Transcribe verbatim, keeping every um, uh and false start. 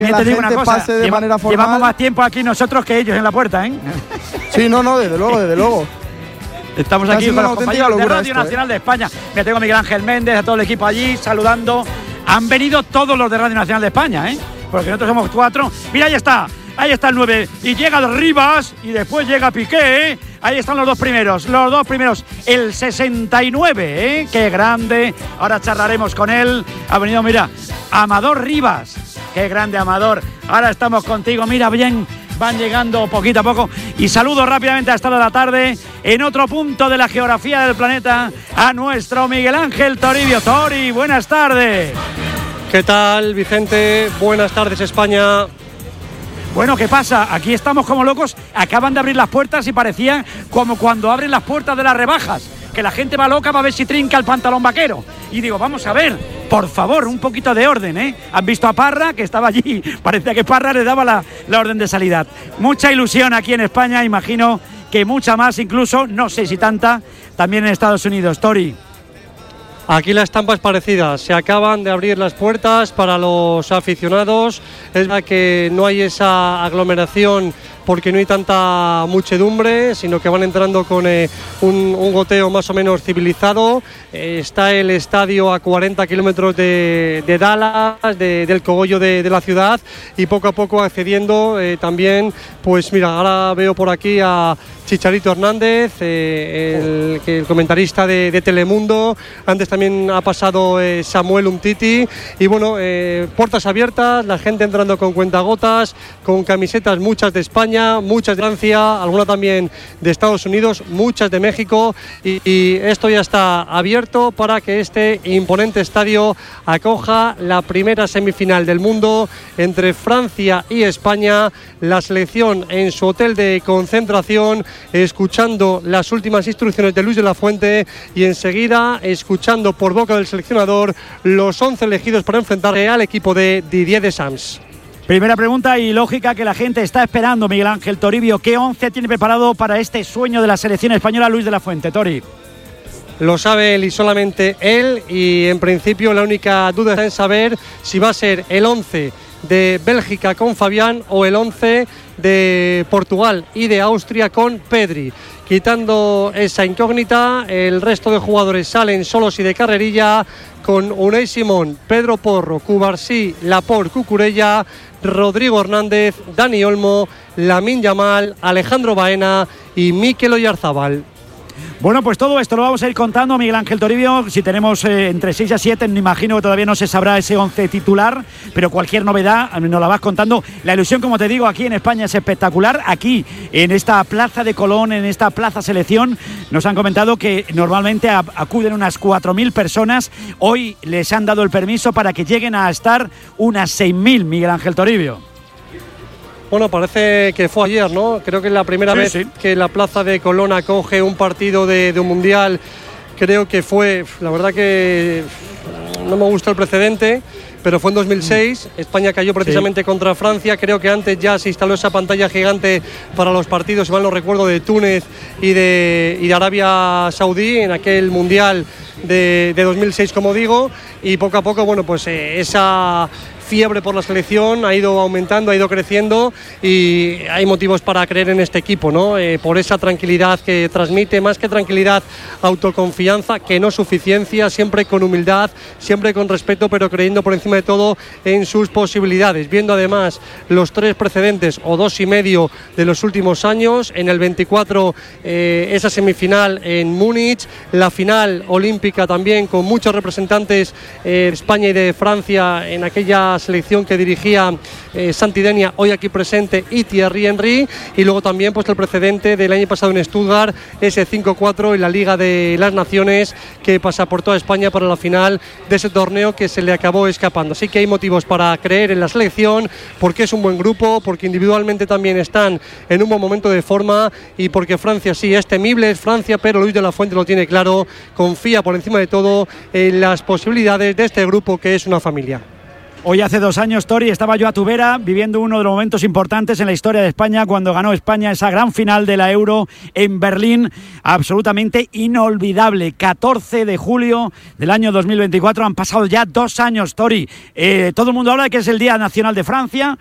que la te digo gente una cosa, pase de lleva, manera formal. Llevamos más tiempo aquí nosotros que ellos en la puerta, ¿eh? Sí, no, no, desde luego, desde luego. Estamos Está aquí siendo con los una auténtica compañeros de locura Radio esto, Nacional ¿eh? de España. Me tengo a Miguel Ángel Méndez, a todo el equipo allí saludando. Han venido todos los de Radio Nacional de España, ¿eh? Porque nosotros somos cuatro. Mira, ahí está, ahí está el nueve. Y llega Rivas y después llega Piqué, ¿eh? Ahí están los dos primeros, los dos primeros. El sesenta y nueve, ¿eh? Qué grande. Ahora charlaremos con él. Ha venido, mira, Amador Rivas. Qué grande, Amador. Ahora estamos contigo, mira bien. Van llegando poquito a poco y saludo rápidamente a esta hora de la tarde en otro punto de la geografía del planeta a nuestro Miguel Ángel Toribio. Tori, buenas tardes. ¿Qué tal, Vicente? Buenas tardes, España. Bueno, ¿qué pasa? Aquí estamos como locos, acaban de abrir las puertas y parecía como cuando abren las puertas de las rebajas, que la gente va loca para ver si trinca el pantalón vaquero. Y digo, vamos a ver, por favor, un poquito de orden, ¿eh? Han visto a Parra, que estaba allí, parecía que Parra le daba la, la orden de salida. Mucha ilusión aquí en España, imagino que mucha más incluso, no sé si tanta, también en Estados Unidos. Tori. Aquí la estampa es parecida, se acaban de abrir las puertas para los aficionados, es verdad que no hay esa aglomeración porque no hay tanta muchedumbre, sino que van entrando con eh, un, un goteo más o menos civilizado. Eh, está el estadio a cuarenta kilómetros de, de Dallas, de, del cogollo de, de la ciudad, y poco a poco accediendo eh, también, pues mira, ahora veo por aquí a Chicharito Hernández, eh, el, el comentarista de, de Telemundo. Antes también ha pasado eh, Samuel Umtiti. Y bueno, eh, puertas abiertas, la gente entrando con cuentagotas, con camisetas, muchas de España, muchas de Francia, alguna también de Estados Unidos, muchas de México. Y, y esto ya está abierto para que este imponente estadio acoja la primera semifinal del mundo entre Francia y España. La selección en su hotel de concentración, escuchando las últimas instrucciones de Luis de la Fuente, y enseguida escuchando por boca del seleccionador los once elegidos para enfrentarse al equipo de Didier Deschamps. Primera pregunta y lógica que la gente está esperando, Miguel Ángel Toribio. ¿Qué once tiene preparado para este sueño de la selección española Luis de la Fuente, Tori? Lo sabe él y solamente él, y en principio la única duda está en saber si va a ser el once de Bélgica con Fabián o el once de Portugal y de Austria con Pedri. Quitando esa incógnita, el resto de jugadores salen solos y de carrerilla, con Unai Simón, Pedro Porro, Cubarsí, Laporte, Cucurella, Rodrigo Hernández, Dani Olmo, Lamine Yamal, Alejandro Baena y Mikel Oyarzábal. Bueno, pues todo esto lo vamos a ir contando, Miguel Ángel Toribio. Si tenemos eh, entre seis a siete, me imagino que todavía no se sabrá ese once titular, pero cualquier novedad nos la vas contando. La ilusión, como te digo, aquí en España es espectacular. Aquí, en esta plaza de Colón, en esta plaza selección, nos han comentado que normalmente a, acuden unas cuatro mil personas. Hoy les han dado el permiso para que lleguen a estar unas seis mil, Miguel Ángel Toribio. Bueno, parece que fue ayer, ¿no? Creo que es la primera sí, vez sí. que la plaza de Colón acoge un partido de, de un mundial. Creo que fue, la verdad que no me gustó el precedente, pero fue en dos mil seis, España cayó precisamente sí. contra Francia. Creo que antes ya se instaló esa pantalla gigante para los partidos, si mal no recuerdo, de Túnez y de, y de Arabia Saudí en aquel mundial de, de dos mil seis, como digo, y poco a poco, bueno, pues eh, esa fiebre por la selección ha ido aumentando, ha ido creciendo, y hay motivos para creer en este equipo, ¿no? Eh, por esa tranquilidad que transmite, más que tranquilidad, autoconfianza, que no suficiencia, siempre con humildad, siempre con respeto, pero creyendo por encima de todo en sus posibilidades, viendo además los tres precedentes o dos y medio de los últimos años. En el veinticuatro eh, esa semifinal en Múnich, la final olímpica también con muchos representantes eh, de España y de Francia en aquella selección que dirigía eh, Santi Denia, hoy aquí presente, y Thierry Henry, y luego también pues el precedente del año pasado en Stuttgart, ese cinco cuatro en la Liga de las Naciones, que pasa por toda España para la final de ese torneo que se le acabó escapando. Así que hay motivos para creer en la selección, porque es un buen grupo, porque individualmente también están en un buen momento de forma, y porque Francia sí es temible, es Francia, pero Luis de la Fuente lo tiene claro, confía por encima de todo en las posibilidades de este grupo que es una familia. Hoy hace dos años, Tori, estaba yo a tu vera viviendo uno de los momentos importantes en la historia de España cuando ganó España esa gran final de la Euro en Berlín, absolutamente inolvidable. catorce de julio del año dos mil veinticuatro, han pasado ya dos años, Tori. Eh, todo el mundo habla de que es el Día Nacional de Francia,